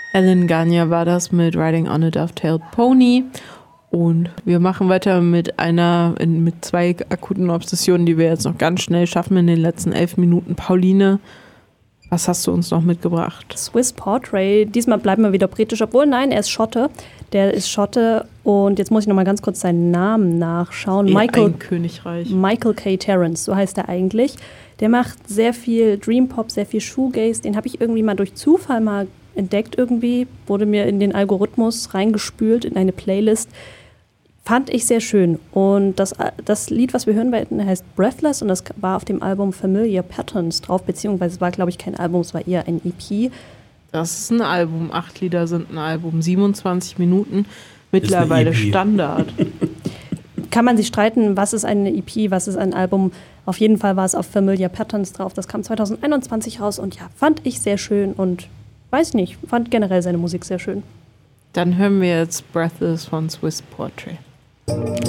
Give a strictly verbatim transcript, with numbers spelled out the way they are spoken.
Alan Gagne war das mit Riding on a Dovetailed Pony. Und wir machen weiter mit einer, in, mit zwei akuten Obsessionen, die wir jetzt noch ganz schnell schaffen in den letzten elf Minuten. Pauline, was hast du uns noch mitgebracht? Swiss Portrait. Diesmal bleiben wir wieder britisch, obwohl nein, er ist Schotte. Der ist Schotte und jetzt muss ich noch mal ganz kurz seinen Namen nachschauen. Eher Michael, ein Königreich. Michael K. Terrence, so heißt er eigentlich. Der macht sehr viel Dream Pop, sehr viel Shoegaze. Den habe ich irgendwie mal durch Zufall mal entdeckt irgendwie. Wurde mir in den Algorithmus reingespült, in eine Playlist. Fand ich sehr schön. Und das, das Lied, was wir hören werden, heißt Breathless und das war auf dem Album Familiar Patterns drauf, beziehungsweise es war, glaube ich, kein Album, es war eher ein E P. Das ist ein Album. Acht Lieder sind ein Album. siebenundzwanzig Minuten. Mittlerweile Standard. Kann man sich streiten, was ist eine E P, was ist ein Album. Auf jeden Fall war es auf Familiar Patterns drauf. Das kam zwanzig einundzwanzig raus und ja, fand ich sehr schön und weiß nicht, fand generell seine Musik sehr schön. Dann hören wir jetzt Breathless von Swiss Portrait.